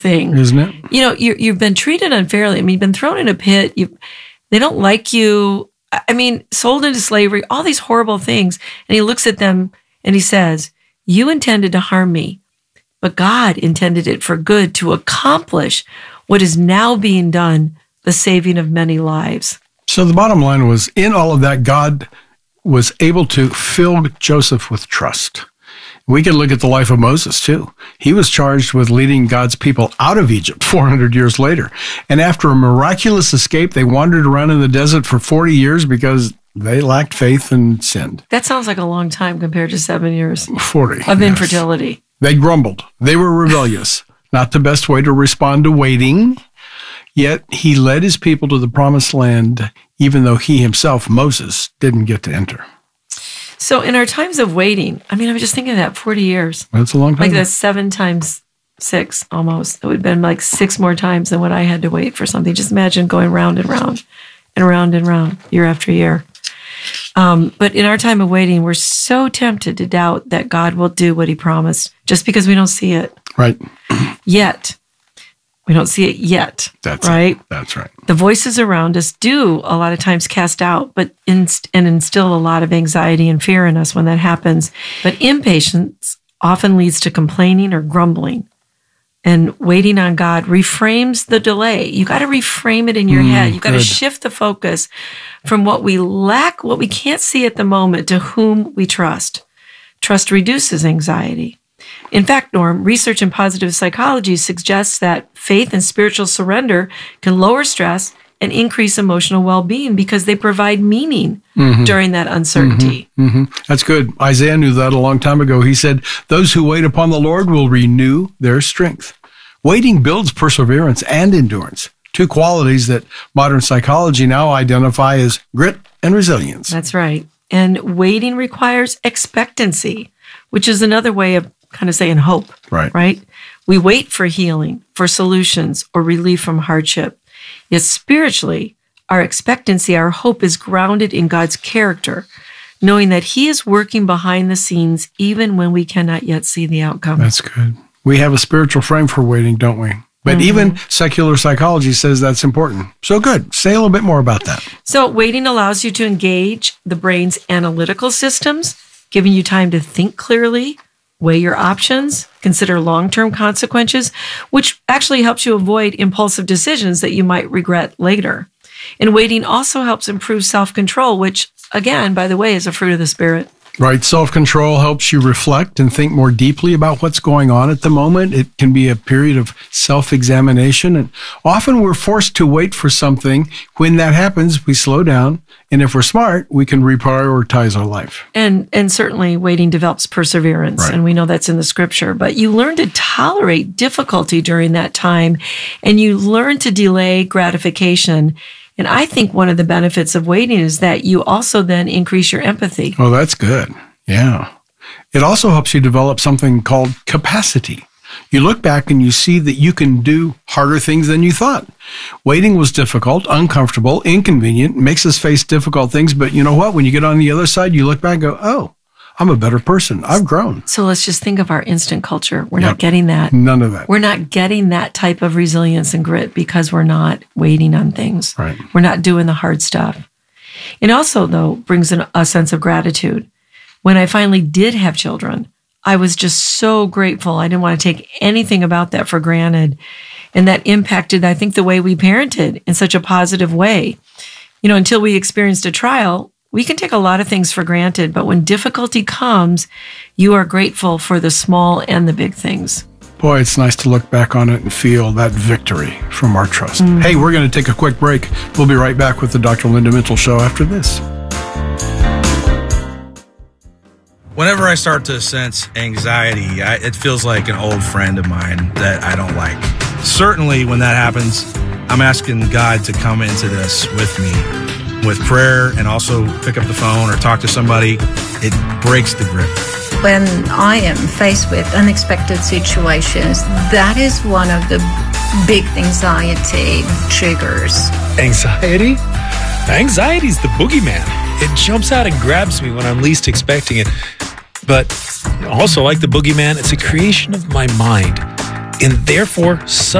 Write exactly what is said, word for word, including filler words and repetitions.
thing. Isn't it? You know, you you've been treated unfairly. I mean, you've been thrown in a pit. You, they don't like you. I mean, sold into slavery, all these horrible things. And he looks at them and he says, you intended to harm me, but God intended it for good to accomplish what is now being done, the saving of many lives. So the bottom line was, in all of that, God was able to fill Joseph with trust. We can look at the life of Moses, too. He was charged with leading God's people out of Egypt four hundred years later. And after a miraculous escape, they wandered around in the desert for forty years because they lacked faith and sinned. That sounds like a long time compared to seven years forty of yes. infertility. They grumbled. They were rebellious. Not the best way to respond to waiting. Yet he led his people to the promised land, even though he himself, Moses, didn't get to enter. So in our times of waiting, I mean, I was just thinking of that, forty years. That's a long time. Like that's seven times six almost. It would have been like six more times than what I had to wait for something. Just imagine going round and round and round and round year after year. Um, but in our time of waiting, we're so tempted to doubt that God will do what he promised just because we don't see it. Right. Yet. We don't see it yet. That's right. It. That's right. The voices around us do a lot of times cast out, but inst- and instill a lot of anxiety and fear in us when that happens. But impatience often leads to complaining or grumbling. And waiting on God reframes the delay. You got to reframe it in your Mm, head. You got to good. shift the focus from what we lack, what we can't see at the moment, to whom we trust. Trust reduces anxiety. In fact, Norm, research in positive psychology suggests that faith and spiritual surrender can lower stress and increase emotional well-being because they provide meaning Mm-hmm. during that uncertainty. Mm-hmm. That's good. Isaiah knew that a long time ago. He said, those who wait upon the Lord will renew their strength. Waiting builds perseverance and endurance, two qualities that modern psychology now identify as grit and resilience. That's right. And waiting requires expectancy, which is another way of kind of saying hope, Right. right? We wait for healing, for solutions, or relief from hardship. Yet spiritually, our expectancy, our hope is grounded in God's character, knowing that he is working behind the scenes even when we cannot yet see the outcome. That's good. We have a spiritual frame for waiting, don't we? But Mm-hmm. even secular psychology says that's important. So good. Say a little bit more about that. So waiting allows you to engage the brain's analytical systems, giving you time to think clearly, weigh your options, consider long-term consequences, which actually helps you avoid impulsive decisions that you might regret later. And waiting also helps improve self-control, which, again, by the way, is a fruit of the Spirit. Right. Self-control helps you reflect and think more deeply about what's going on at the moment. It can be a period of self-examination. And often we're forced to wait for something. When that happens, we slow down. And if we're smart, we can reprioritize our life. And and certainly waiting develops perseverance, Right. and we know that's in the scripture. But you learn to tolerate difficulty during that time, and you learn to delay gratification. And I think one of the benefits of waiting is that you also then increase your empathy. Oh, that's good. Yeah. It also helps you develop something called capacity. You look back and you see that you can do harder things than you thought. Waiting was difficult, uncomfortable, inconvenient, makes us face difficult things. But you know what? When you get on the other side, you look back and go, oh, I'm a better person. I've grown. So let's just think of our instant culture. We're Yep. not getting that. None of that. We're not getting that type of resilience and grit because we're not waiting on things. Right. We're not doing the hard stuff. It also, though, brings in a sense of gratitude. When I finally did have children, I was just so grateful. I didn't want to take anything about that for granted. And that impacted, I think, the way we parented in such a positive way. You know, until we experienced a trial, we can take a lot of things for granted, but when difficulty comes, you are grateful for the small and the big things. Boy, it's nice to look back on it and feel that victory from our trust. Mm. Hey, we're going to take a quick break. We'll be right back with the Doctor Linda Mitchell Show after this. Whenever I start to sense anxiety, I, it feels like an old friend of mine that I don't like. Certainly when that happens, I'm asking God to come into this with me with prayer, and also pick up the phone or talk to somebody. It breaks the grip. When I am faced with unexpected situations, that is one of the big anxiety triggers. Anxiety? Anxiety's the boogeyman. It jumps out and grabs me when I'm least expecting it. But also, like the boogeyman, it's a creation of my mind. and therefore